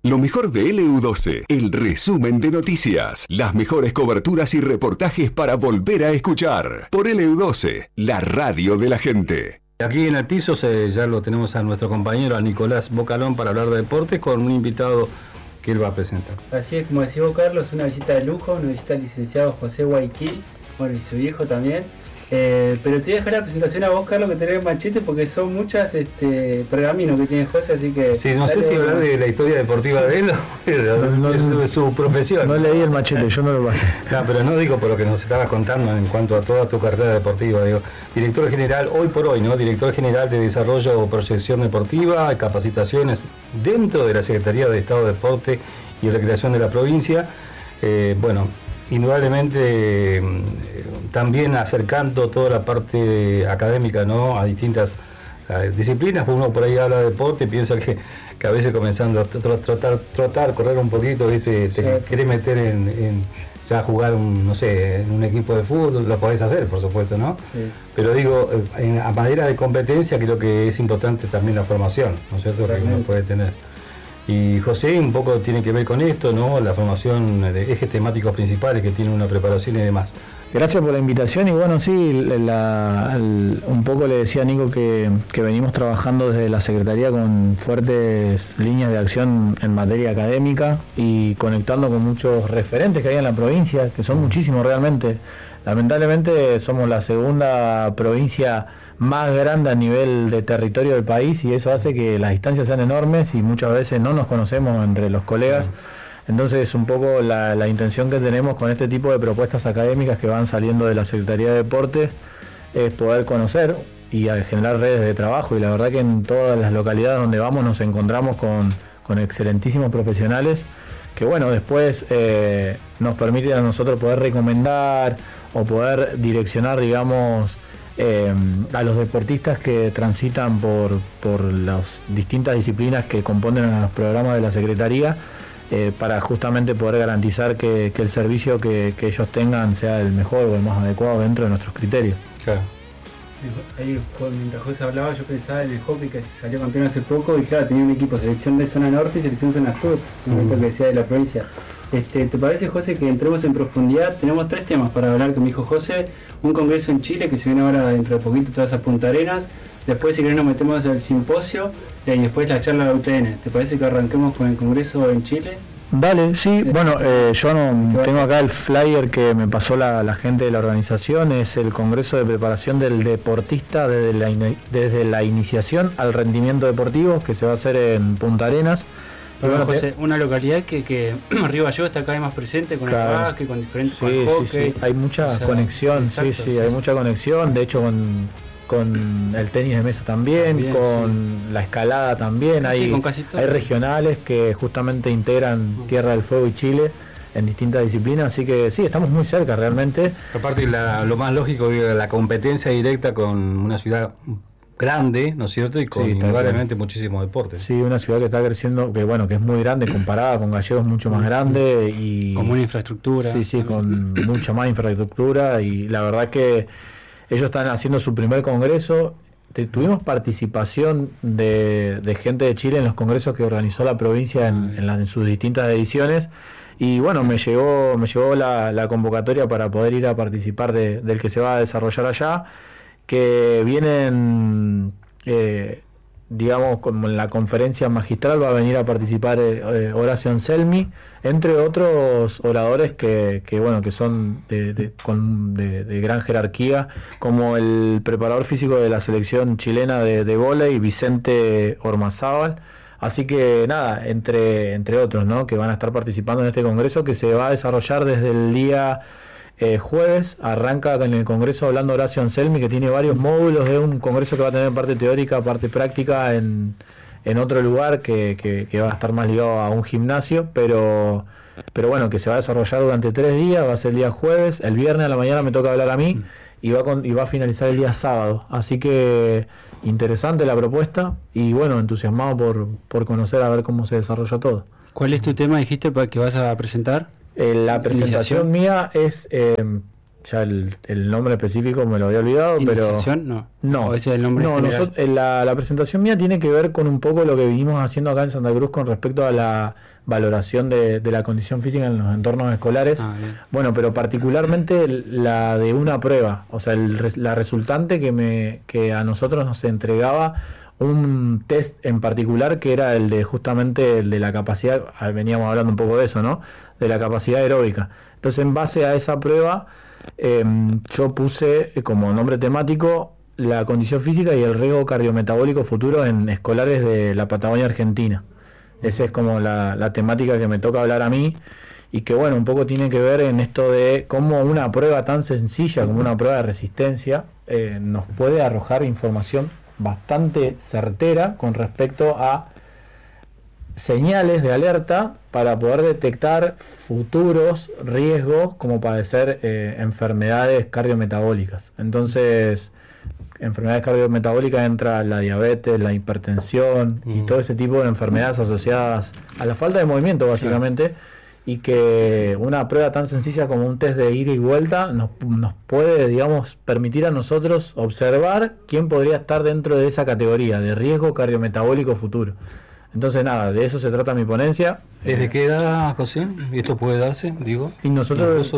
Lo mejor de LU12, el resumen de noticias, las mejores coberturas y reportajes para volver a escuchar. Por LU12, la radio de la gente. Aquí en el piso ya lo tenemos a nuestro compañero, a Nicolás Bocalón, para hablar de deportes con un invitado que él va a presentar. Así es, como decía vos, Carlos, una visita de lujo, una visita al licenciado José Guayquil, bueno, y su hijo también. Pero te voy a dejar la presentación a vos, Carlos, que tenés machete, porque son muchas pergaminos que tiene José, así que... Sí, no sé si hablar de la historia deportiva de él o de su profesión. No leí el machete, yo no lo pasé. No, pero no digo por lo que nos estabas contando en cuanto a toda tu carrera deportiva. Digo, director general, hoy por hoy, ¿no? Director general de Desarrollo o Proyección Deportiva, capacitaciones dentro de la Secretaría de Estado de Deporte y Recreación de la provincia. Bueno, indudablemente también acercando toda la parte académica, ¿no?, a distintas disciplinas. Uno por ahí habla de deporte y piensa que a veces comenzando a trotar, correr un poquito, ¿viste? Te querés meter en ya jugar en un equipo de fútbol, lo podés hacer, por supuesto, ¿no? Sí. Pero digo, a manera de competencia creo que es importante también la formación, ¿no es cierto?, que uno puede tener. Y José un poco tiene que ver con esto, ¿no?, la formación de ejes temáticos principales que tiene una preparación y demás. Gracias por la invitación y bueno, sí, un poco le decía a Nico que venimos trabajando desde la Secretaría con fuertes líneas de acción en materia académica y conectando con muchos referentes que hay en la provincia, que son muchísimos realmente. Lamentablemente somos la segunda provincia más grande a nivel de territorio del país y eso hace que las distancias sean enormes y muchas veces no nos conocemos entre los colegas. Entonces un poco la intención que tenemos con este tipo de propuestas académicas que van saliendo de la Secretaría de Deportes es poder conocer y generar redes de trabajo, y la verdad que en todas las localidades donde vamos nos encontramos con excelentísimos profesionales que bueno, después nos permiten a nosotros poder recomendar o poder direccionar, digamos, a los deportistas que transitan por las distintas disciplinas que componen los programas de la Secretaría, para justamente poder garantizar que el servicio que ellos tengan sea el mejor o el más adecuado dentro de nuestros criterios. Claro. Ahí, mientras José hablaba, yo pensaba en el hockey que salió campeón hace poco y claro, tenía un equipo, selección de zona norte y selección zona sur, un momento que decía de la provincia. ¿Te parece, José, que entremos en profundidad? Tenemos 3 temas para hablar, que me dijo José: un congreso en Chile que se viene ahora dentro de poquito, todas esas Punta Arenas. Después, si querés, nos metemos al simposio y después la charla de la UTN. ¿Te parece que arranquemos con el congreso en Chile? Dale, sí, bueno, yo tengo acá el flyer que me pasó la gente de la organización. Es el Congreso de Preparación del Deportista desde la iniciación al rendimiento deportivo, que se va a hacer en Punta Arenas. Pero bueno, José, una localidad que Río Gallegos está cada vez más presente con el básquet, con diferentes con el hockey. Sí. Hay mucha conexión, exacto, hay mucha conexión, de hecho con el tenis de mesa también con la escalada también, hay regionales que justamente integran Tierra del Fuego y Chile en distintas disciplinas, así que sí, estamos muy cerca realmente. Aparte lo más lógico, la competencia directa con una ciudad grande, ¿no es cierto?, y con indudablemente muchísimos deportes. Sí, una ciudad que está creciendo, que es muy grande comparada con Gallegos, mucho más grande y con buena infraestructura. Sí, con mucha más infraestructura, y la verdad que ellos están haciendo su primer congreso. Tuvimos participación de gente de Chile en los congresos que organizó la provincia en sus distintas ediciones, y bueno, me llegó la convocatoria para poder ir a participar del que se va a desarrollar allá, que vienen, digamos, como en la conferencia magistral va a venir a participar Horacio Anselmi, entre otros oradores que son de gran jerarquía, como el preparador físico de la selección chilena de vóley, Vicente Ormazábal. Así que nada, entre otros, ¿no?, que van a estar participando en este congreso que se va a desarrollar desde el día jueves. Arranca en el congreso hablando Horacio Anselmi, que tiene varios módulos de un congreso que va a tener parte teórica, parte práctica en otro lugar que va a estar más ligado a un gimnasio, pero bueno, que se va a desarrollar durante 3 días. Va a ser el día jueves, el viernes a la mañana me toca hablar a mí, y va a finalizar el día sábado, así que interesante la propuesta y bueno, entusiasmado por conocer a ver cómo se desarrolla todo. ¿Cuál es tu tema, dijiste, que vas a presentar? La presentación mía es ya el nombre específico me lo había olvidado, pero... ¿Iniciación? No. ¿O ese es el nombre general? La presentación mía tiene que ver con un poco lo que vinimos haciendo acá en Santa Cruz con respecto a la valoración de la condición física en los entornos escolares. Bueno, pero particularmente la de una prueba, o sea, la resultante que a nosotros nos entregaba un test en particular, que era el de justamente el de la capacidad, veníamos hablando un poco de eso, ¿no? De la capacidad aeróbica. Entonces, en base a esa prueba, yo puse como nombre temático la condición física y el riesgo cardiometabólico futuro en escolares de la Patagonia Argentina. Esa es como la temática que me toca hablar a mí, y que bueno, un poco tiene que ver en esto de cómo una prueba tan sencilla como una prueba de resistencia nos puede arrojar información bastante certera con respecto a señales de alerta para poder detectar futuros riesgos como padecer enfermedades cardiometabólicas. Entonces, enfermedades cardiometabólicas entra la diabetes, la hipertensión y todo ese tipo de enfermedades asociadas a la falta de movimiento, básicamente, y que una prueba tan sencilla como un test de ida y vuelta nos puede, digamos, permitir a nosotros observar quién podría estar dentro de esa categoría de riesgo cardiometabólico futuro. Entonces, nada, de eso se trata mi ponencia. ¿Desde qué edad, José? ¿Y esto puede darse, digo? Y nosotros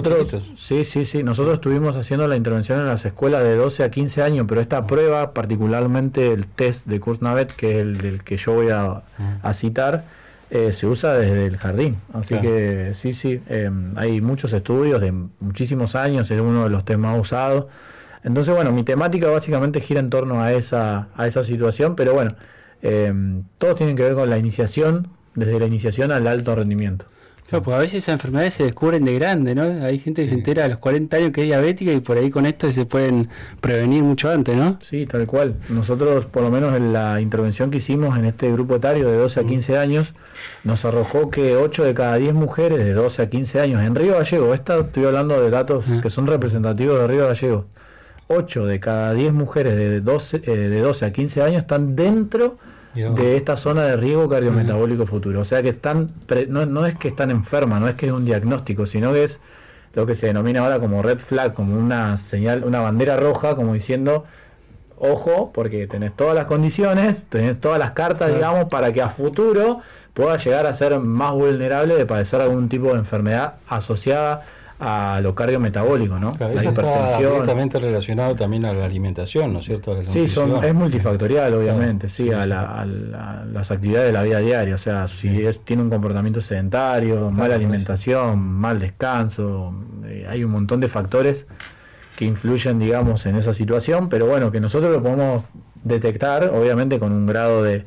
sí, nosotros estuvimos haciendo la intervención en las escuelas de 12 a 15 años, pero esta prueba, particularmente el test de Kurznavet, que es el del que yo voy a citar, se usa desde el jardín. Así que sí, hay muchos estudios de muchísimos años, es uno de los temas más usados. Entonces, bueno, mi temática básicamente gira en torno a esa situación, pero bueno, todos tienen que ver con la iniciación, desde la iniciación al alto rendimiento. Claro, pues a veces esas enfermedades se descubren de grande, ¿no? Hay gente que se entera a los 40 años que es diabética y por ahí con esto se pueden prevenir mucho antes, ¿no? Sí, tal cual. Nosotros, por lo menos en la intervención que hicimos en este grupo etario de 12 a 15 años, nos arrojó que 8 de cada 10 mujeres de 12 a 15 años en Río Gallegos, estoy hablando de datos que son representativos de Río Gallegos, 8 de cada 10 mujeres de 12 a 15 años están dentro de esta zona de riesgo cardiometabólico futuro. O sea que no es que están enfermas, no es que es un diagnóstico, sino que es lo que se denomina ahora como red flag, como una señal, una bandera roja, como diciendo, ojo, porque tenés todas las condiciones, tenés todas las cartas, digamos, para que a futuro pueda llegar a ser más vulnerable de padecer algún tipo de enfermedad asociada a lo cardiometabólico, ¿no? Claro, la eso hipertensión. Está directamente relacionado también a la alimentación, ¿no es cierto? Sí, es multifactorial, obviamente, a las actividades de la vida diaria. O sea, si tiene un comportamiento sedentario, mala alimentación, mal descanso, hay un montón de factores que influyen, digamos, en esa situación, pero bueno, que nosotros lo podemos detectar, obviamente, con un grado de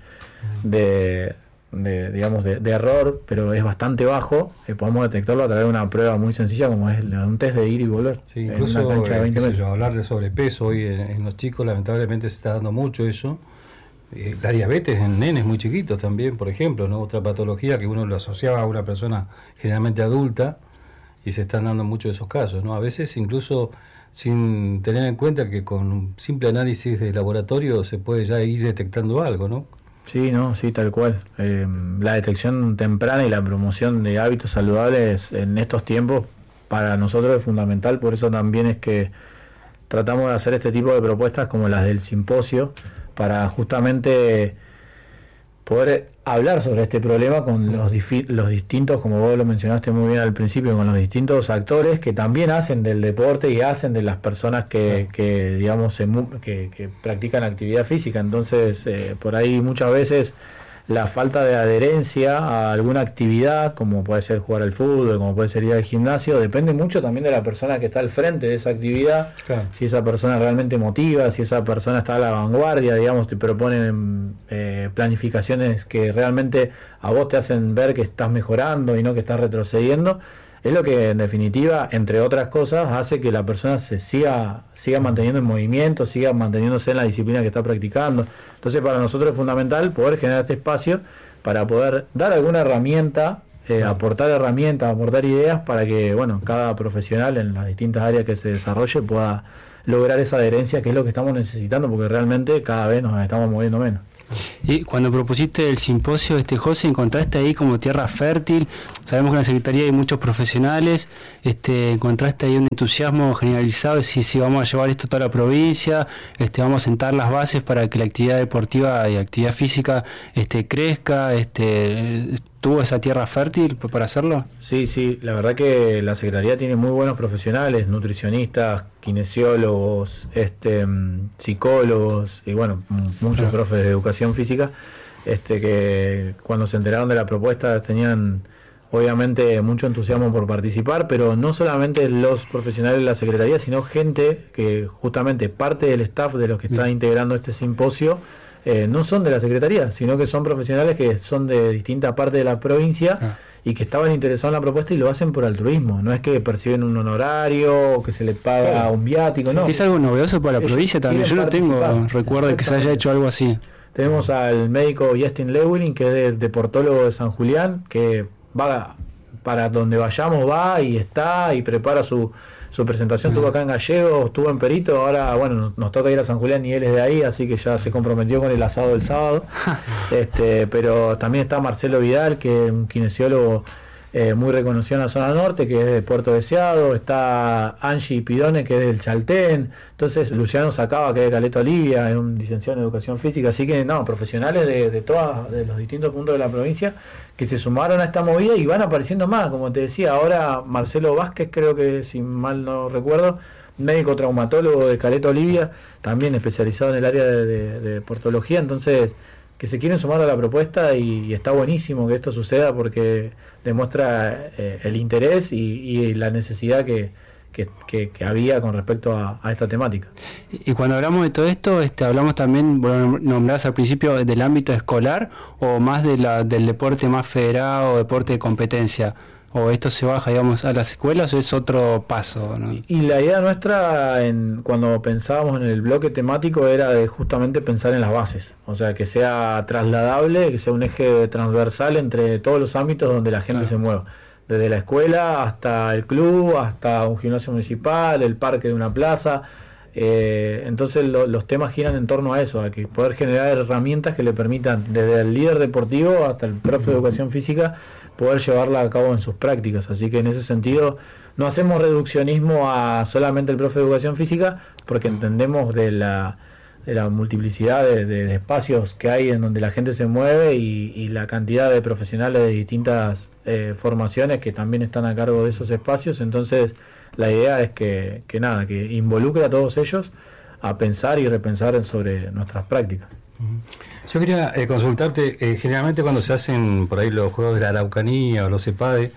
error, pero es bastante bajo. Podemos detectarlo a través de una prueba muy sencilla como es un test de ir y volver. Sí, incluso en una cancha de 20 metros. Hablar de sobrepeso hoy en los chicos, lamentablemente se está dando mucho eso. La diabetes en nenes muy chiquitos también, por ejemplo, ¿no? Otra patología que uno lo asociaba a una persona generalmente adulta, y se están dando muchos de esos casos, ¿no? A veces incluso sin tener en cuenta que con un simple análisis de laboratorio se puede ya ir detectando algo, ¿no? Sí, tal cual. La detección temprana y la promoción de hábitos saludables en estos tiempos para nosotros es fundamental, por eso también es que tratamos de hacer este tipo de propuestas como las del simposio, para justamente poder hablar sobre este problema con los distintos, como vos lo mencionaste muy bien al principio, con los distintos actores que también hacen del deporte y hacen de las personas que practican actividad física. Entonces, por ahí muchas veces la falta de adherencia a alguna actividad, como puede ser jugar al fútbol, como puede ser ir al gimnasio, depende mucho también de la persona que está al frente de esa actividad. Claro. Si esa persona realmente motiva, si esa persona está a la vanguardia, digamos, te proponen planificaciones que realmente a vos te hacen ver que estás mejorando y no que estás retrocediendo. Es lo que en definitiva, entre otras cosas, hace que la persona se siga manteniendo en movimiento, siga manteniéndose en la disciplina que está practicando. Entonces, para nosotros es fundamental poder generar este espacio para poder dar alguna herramienta, aportar herramientas, aportar ideas para que, cada profesional en las distintas áreas que se desarrolle pueda lograr esa adherencia, que es lo que estamos necesitando, porque realmente cada vez nos estamos moviendo menos. Y cuando propusiste el simposio, José, ¿encontraste ahí como tierra fértil? Sabemos que en la Secretaría hay muchos profesionales, ¿encontraste ahí un entusiasmo generalizado de si vamos a llevar esto a toda la provincia, vamos a sentar las bases para que la actividad deportiva y actividad física crezca, ¿tuvo esa tierra fértil para hacerlo? Sí, la verdad que la Secretaría tiene muy buenos profesionales, nutricionistas, kinesiólogos, psicólogos y bueno, muchos profes de educación física, que cuando se enteraron de la propuesta tenían obviamente mucho entusiasmo por participar, pero no solamente los profesionales de la Secretaría, sino gente que justamente parte del staff de los que está integrando este simposio no son de la Secretaría, sino que son profesionales que son de distintas partes de la provincia y que estaban interesados en la propuesta y lo hacen por altruismo. No es que perciben un honorario o que se les paga un viático, no. Es algo novedoso para la provincia también. Yo no tengo recuerdo de que se haya hecho algo así. Tenemos al médico Justin Lewin, que es del deportólogo de San Julián, que va para donde vayamos, va y está y prepara su presentación. Estuvo acá en Gallegos, estuvo en Perito, ahora bueno, nos toca ir a San Julián y él es de ahí, así que ya se comprometió con el asado del sábado. Pero también está Marcelo Vidal, que es un kinesiólogo muy reconocido en la zona norte, que es de Puerto Deseado. Está Angie Pidone, que es del Chaltén. Entonces Luciano Sacaba, que es de Caleta Olivia, es un licenciado en educación física. Así que profesionales de los distintos puntos de la provincia que se sumaron a esta movida y van apareciendo más. Como te decía, ahora Marcelo Vázquez, creo que si mal no recuerdo, médico traumatólogo de Caleta Olivia, también especializado en el área de deportología. Entonces, que se quieren sumar a la propuesta y está buenísimo que esto suceda porque demuestra el interés y la necesidad que había con respecto a esta temática. Y cuando hablamos de todo esto, hablamos también, bueno, nombrás al principio del ámbito escolar o más del deporte más federado o deporte de competencia. ¿O esto se baja, digamos, a las escuelas o es otro paso, ¿no? Y la idea nuestra, cuando pensábamos en el bloque temático, era de justamente pensar en las bases. O sea, que sea trasladable, que sea un eje transversal entre todos los ámbitos donde la gente se mueva. Desde la escuela hasta el club, hasta un gimnasio municipal, el parque de una plaza. Entonces los temas giran en torno a eso, a que poder generar herramientas que le permitan, desde el líder deportivo hasta el profe de educación física, poder llevarla a cabo en sus prácticas. Así que en ese sentido no hacemos reduccionismo a solamente el profe de educación física, porque entendemos de la multiplicidad de espacios que hay en donde la gente se mueve y la cantidad de profesionales de distintas formaciones que también están a cargo de esos espacios. Entonces la idea es que involucre a todos ellos a pensar y repensar sobre nuestras prácticas. Yo quería consultarte, generalmente cuando se hacen por ahí los Juegos de la Araucanía o los CEPADE,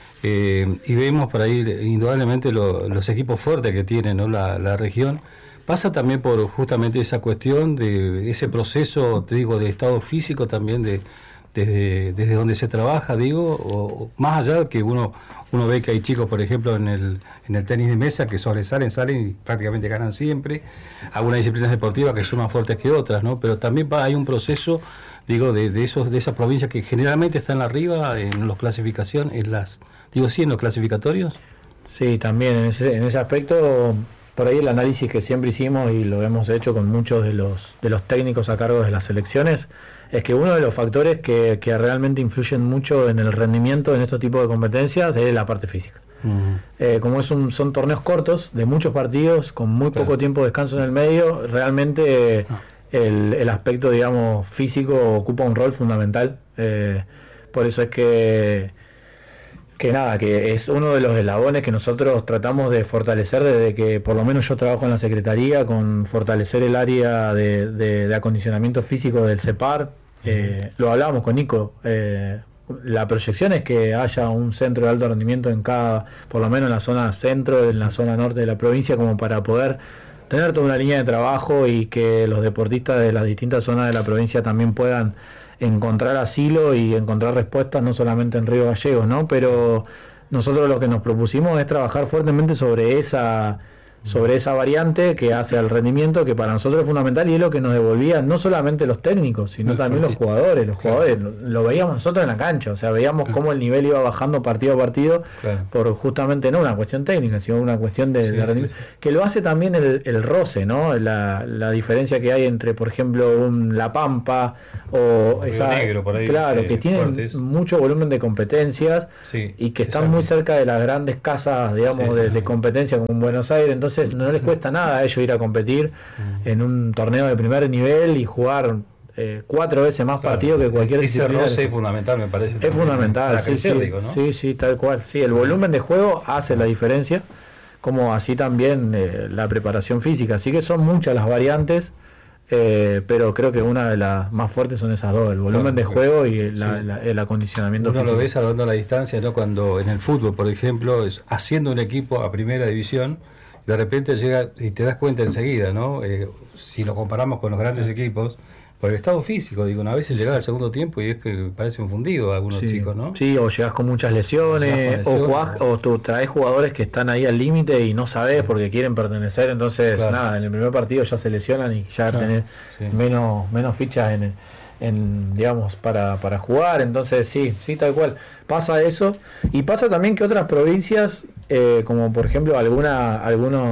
y vemos por ahí indudablemente los equipos fuertes que tiene, ¿no? la región, pasa también por justamente esa cuestión de ese proceso, te digo, de estado físico también, desde donde se trabaja, digo, o más allá que uno ve que hay chicos, por ejemplo, en el tenis de mesa que salen y prácticamente ganan siempre. Algunas disciplinas deportivas que son más fuertes que otras, ¿no? Pero también hay un proceso, digo, de esas provincias que generalmente están arriba en las clasificaciones, en los clasificatorios. Sí, también en ese aspecto, por ahí el análisis que siempre hicimos y lo hemos hecho con muchos de los técnicos a cargo de las selecciones, es que uno de los factores que realmente influyen mucho en el rendimiento en estos tipos de competencias es la parte física. Como son torneos cortos, de muchos partidos, con muy poco tiempo de descanso en el medio, realmente el aspecto, digamos, físico ocupa un rol fundamental. Por eso es que es uno de los eslabones que nosotros tratamos de fortalecer desde que por lo menos yo trabajo en la Secretaría, con fortalecer el área de acondicionamiento físico del CEPAR. Lo hablábamos con Nico, la proyección es que haya un centro de alto rendimiento en por lo menos en la zona centro, en la zona norte de la provincia, como para poder tener toda una línea de trabajo y que los deportistas de las distintas zonas de la provincia también puedan encontrar asilo y encontrar respuestas, no solamente en Río Gallegos, ¿no? Pero nosotros lo que nos propusimos es trabajar fuertemente sobre esa sobre esa variante que hace al rendimiento, que para nosotros es fundamental y es lo que nos devolvían no solamente los técnicos, sino también los jugadores. Los jugadores lo veíamos nosotros en la cancha, o sea, veíamos cómo el nivel iba bajando partido a partido por justamente no una cuestión técnica, sino una cuestión de rendimiento, que lo hace también el roce, ¿no? La diferencia que hay entre, por ejemplo, La Pampa o esa Negro por ahí, que tienen mucho volumen de competencias y que están muy cerca de las grandes casas, digamos, de competencia como en Buenos Aires. Entonces no les cuesta nada a ellos ir a competir en un torneo de primer nivel y jugar 4 veces más partidos que cualquier disciplina. Ese roce es fundamental, me parece. Es fundamental, para crecer, digo, ¿no? Sí, tal cual. Sí, el volumen de juego hace la diferencia, como así también la preparación física. Así que son muchas las variantes, pero creo que una de las más fuertes son esas dos, el volumen de juego y el acondicionamiento físico. Uno lo ve salvando la distancia, ¿no? Cuando en el fútbol, por ejemplo, haciendo un equipo a primera división, de repente llega y te das cuenta enseguida, ¿no? Si lo comparamos con los grandes equipos, por el estado físico, digo, a veces llegar al segundo tiempo y es que parecen fundidos algunos chicos, ¿no? Sí, o llegas con muchas lesiones, o tú traes jugadores que están ahí al límite y no sabes porque quieren pertenecer, entonces nada, en el primer partido ya se lesionan y ya tenés menos fichas en digamos para jugar. Entonces sí, tal cual pasa eso. Y pasa también que otras provincias, como por ejemplo algunas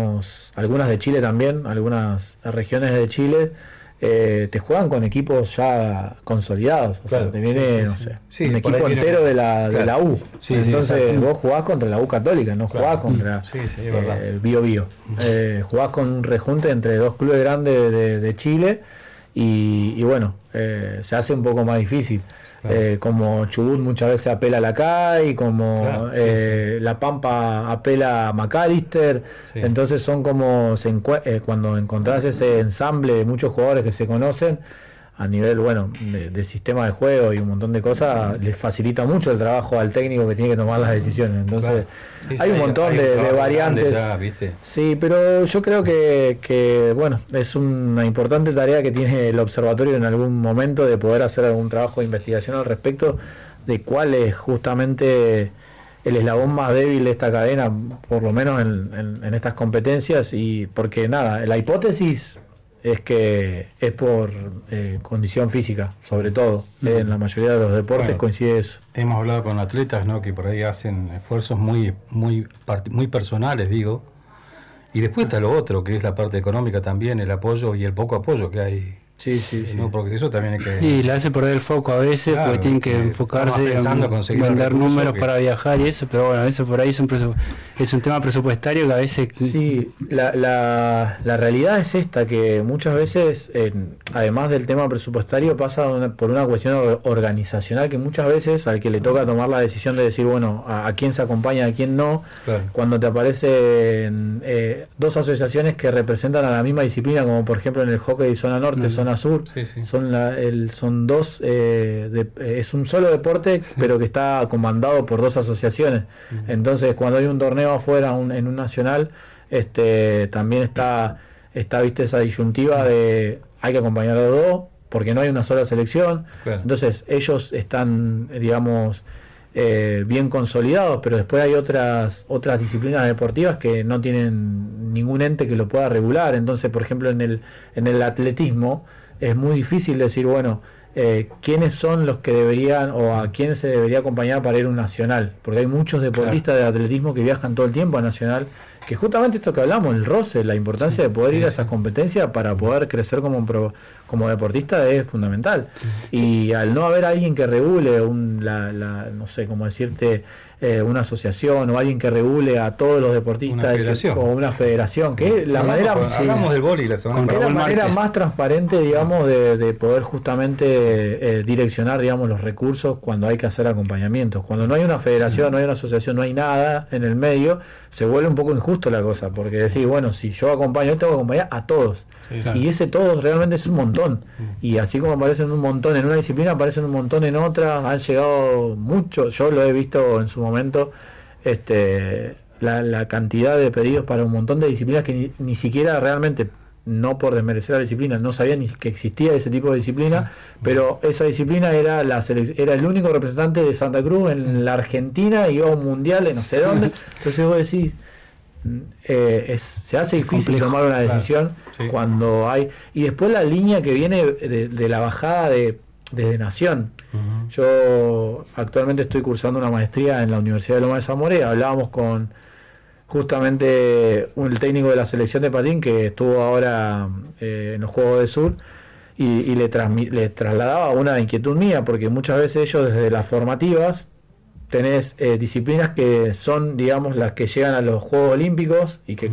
de Chile también, algunas regiones de Chile, te juegan con equipos ya consolidados, o sea, te viene un equipo entero de la U. Entonces vos jugás contra la U Católica, no jugás contra Bio Bio. Jugás con un rejunte entre dos clubes grandes de Chile y bueno, se hace un poco más difícil. Como Chubut muchas veces apela a la CAI, como La Pampa apela a McAllister. Entonces son como cuando encontrás ese ensamble de muchos jugadores que se conocen a nivel de sistema de juego y un montón de cosas, les facilita mucho el trabajo al técnico que tiene que tomar las decisiones. Entonces hay un montón de variantes ya, ¿viste? Sí, pero yo creo que bueno, es una importante tarea que tiene el observatorio en algún momento de poder hacer algún trabajo de investigación al respecto de cuál es justamente el eslabón más débil de esta cadena, por lo menos en estas competencias. Y porque nada, la hipótesis es que es por condición física, sobre todo. En la mayoría de los deportes coincide eso. Hemos hablado con atletas, ¿no?, que por ahí hacen esfuerzos muy personales, digo. Y después está lo otro, que es la parte económica también, el apoyo y el poco apoyo que hay. Sí. ¿No? Porque eso también hay que... Y le hace perder el foco a veces, porque tienen que enfocarse en vender números para viajar y eso, pero bueno, eso por ahí es un tema presupuestario que a veces... Sí, la realidad es esta, que muchas veces, además del tema presupuestario, pasa por una cuestión organizacional, que muchas veces al que le toca tomar la decisión de decir, bueno, a quién se acompaña, a quién no, cuando te aparecen dos asociaciones que representan a la misma disciplina, como por ejemplo en el hockey zona norte, zona sur, son dos, es un solo deporte, pero que está comandado por dos asociaciones. Entonces cuando hay un torneo afuera en un nacional, también está viste esa disyuntiva de hay que acompañar a los dos porque no hay una sola selección. Entonces ellos están, digamos, bien consolidados, pero después hay otras disciplinas deportivas que no tienen ningún ente que lo pueda regular. Entonces, por ejemplo, en el atletismo es muy difícil decir, bueno, quiénes son los que deberían o a quiénes se debería acompañar para ir a un nacional, porque hay muchos deportistas de atletismo que viajan todo el tiempo a nacional, que justamente esto que hablamos, el roce, la importancia de poder ir a esas competencias para poder crecer como deportista es fundamental. Y al no haber alguien que regule no sé cómo decirte, una asociación o alguien que regule a todos los deportistas o una federación, que es la manera hablamos del vóley la semana pasada, la manera más transparente, digamos, de poder justamente direccionar, digamos, los recursos cuando hay que hacer acompañamientos. Cuando no hay una federación, no hay una asociación, no hay nada en el medio, se vuelve un poco injusto la cosa, porque decís, bueno, si yo acompaño, yo tengo que acompañar a todos. Y ese todos realmente es un montón. Y así como aparecen un montón en una disciplina, aparecen un montón en otra. Han llegado muchos, yo lo he visto en su momento, la cantidad de pedidos para un montón de disciplinas que ni siquiera realmente, no por desmerecer la disciplina, no sabía ni que existía ese tipo de disciplina, pero esa disciplina era el único representante de Santa Cruz en la Argentina, y iba a un mundial en no sé dónde. Entonces vos decís, se hace difícil complejo, tomar una decisión cuando hay... Y después la línea que viene de la bajada desde Nación. Yo actualmente estoy cursando una maestría en la Universidad de Loma de Zamora y hablábamos con justamente el técnico de la selección de patín que estuvo ahora en los Juegos del Sur y le trasladaba una inquietud mía, porque muchas veces ellos desde las formativas tenés disciplinas que son, digamos, las que llegan a los Juegos Olímpicos y que